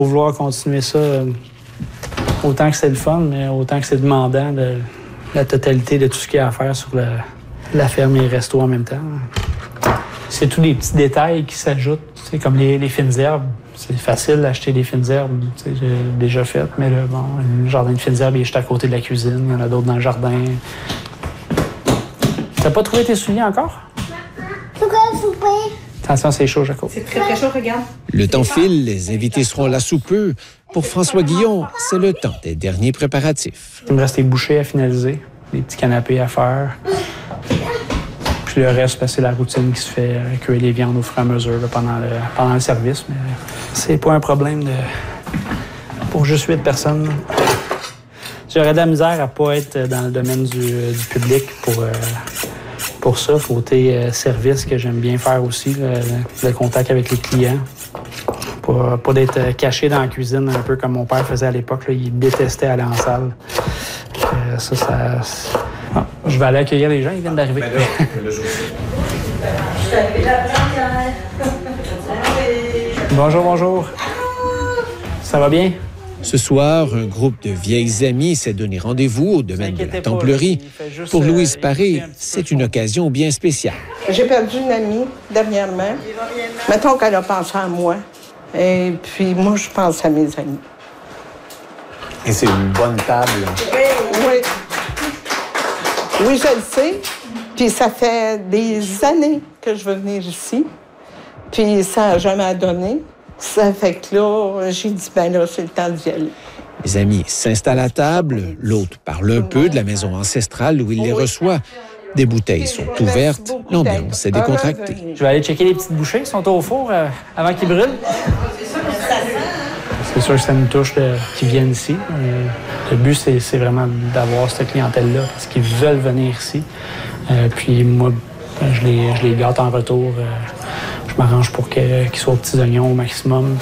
Faut vouloir continuer ça, autant que c'est le fun, mais autant que c'est demandant, la totalité de tout ce qu'il y a à faire sur la ferme et le resto en même temps. C'est tous les petits détails qui s'ajoutent. C'est comme les fines herbes. C'est facile d'acheter des fines herbes. J'ai déjà fait, mais là, bon, le jardin de fines herbes il est juste à côté de la cuisine. Il y en a d'autres dans le jardin. T'as pas trouvé tes souliers encore? Attention, c'est chaud, Jaco. C'est très, très chaud, regarde. Le temps file, les invités seront là sous peu. Pour François Guillon, c'est le temps des derniers préparatifs. Il me reste les bouchées à finaliser, les petits canapés à faire. Puis le reste, c'est la routine qui se fait, cuire les viandes au fur et à mesure là, pendant le service. Mais c'est pas un problème pour juste 8 personnes. J'aurais de la misère à pas être dans le domaine du public pour ça. Côté service que j'aime bien faire aussi, le contact avec les clients. Pas d'être caché dans la cuisine, un peu comme mon père faisait à l'époque. Là, il détestait aller en salle. Ah, je vais aller accueillir les gens, ils viennent d'arriver. Bonjour, bonjour. Ça va bien? Ce soir, un groupe de vieilles amies s'est donné rendez-vous au domaine de la Templerie. Pour Louise Paré, c'est une occasion bien spéciale. J'ai perdu une amie dernièrement. Mettons qu'elle a pensé à moi. Et puis moi, je pense à mes amis. Et c'est une bonne table. Oui. Oui, je le sais. Puis ça fait des années que je veux venir ici. Puis ça n'a jamais donné. Ça fait que là, j'ai dit, ben là, c'est le temps d'y aller. Les amis s'installent à table. L'hôte parle un peu de la maison ancestrale où il les reçoit. Des bouteilles sont ouvertes. L'ambiance est décontractée. Je vais aller checker les petites bouchées. Ils sont au four avant qu'ils brûlent. C'est sûr que ça nous touche qu'ils viennent ici. Le but, c'est vraiment d'avoir cette clientèle-là parce qu'ils veulent venir ici. Puis moi, je les gâte en retour. Je m'arrange pour qu'ils soient aux petits oignons au maximum.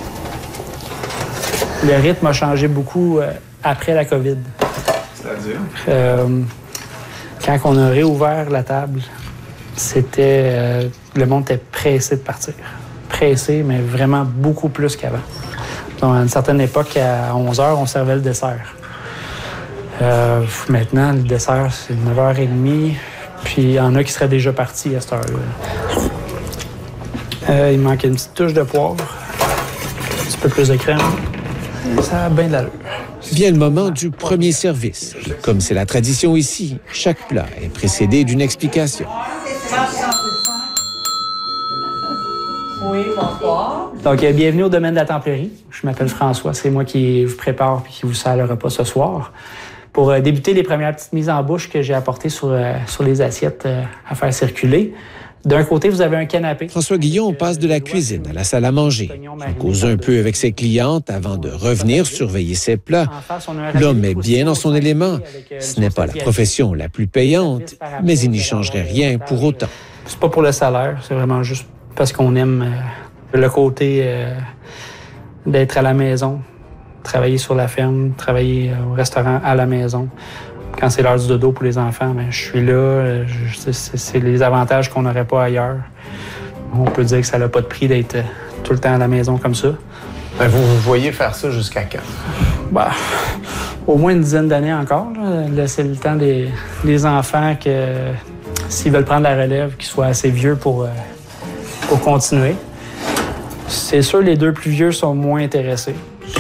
Le rythme a changé beaucoup après la COVID. C'est-à-dire? Quand on a réouvert la table, c'était... le monde était pressé de partir. Pressé, mais vraiment beaucoup plus qu'avant. Donc, à une certaine époque, à 11h, on servait le dessert. Maintenant, le dessert, c'est 9h30. Puis il y en a qui seraient déjà partis à cette heure-là. Il manque une petite touche de poivre, un petit peu plus de crème. Ça a bien de l'allure. Vient le moment du premier service. Et comme c'est la tradition ici, chaque plat est précédé d'une explication. Oui, bonsoir. Donc, bienvenue au domaine de la Templerie. Je m'appelle François. C'est moi qui vous prépare et qui vous sert le repas ce soir. Pour débuter les premières petites mises en bouche que j'ai apportées sur les assiettes à faire circuler, d'un côté, vous avez un canapé. François Guillon passe de la cuisine à la salle à manger. Il cause un peu avec ses clientes avant de revenir surveiller ses plats. L'homme est bien dans son élément. Ce n'est pas la profession la plus payante, mais il n'y changerait rien pour autant. C'est pas pour le salaire, c'est vraiment juste parce qu'on aime le côté d'être à la maison, travailler sur la ferme, travailler au restaurant à la maison. Quand c'est l'heure du dodo pour les enfants, bien, je suis là. C'est les avantages qu'on n'aurait pas ailleurs. On peut dire que ça n'a pas de prix d'être tout le temps à la maison comme ça. Vous voyez faire ça jusqu'à quand? Bah, au moins une dizaine d'années encore. Là. Laisser le temps des enfants que s'ils veulent prendre la relève, qu'ils soient assez vieux pour continuer. C'est sûr, les deux plus vieux sont moins intéressés.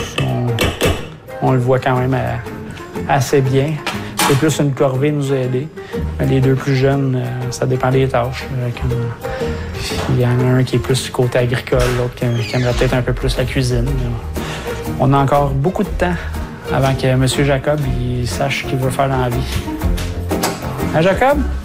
On le voit quand même assez bien. C'est plus une corvée de nous aider. Mais les deux plus jeunes, ça dépend des tâches. Il y en a un qui est plus du côté agricole, l'autre qui aimerait peut-être un peu plus la cuisine. On a encore beaucoup de temps avant que M. Jacob il sache ce qu'il veut faire dans la vie. Hein, Jacob?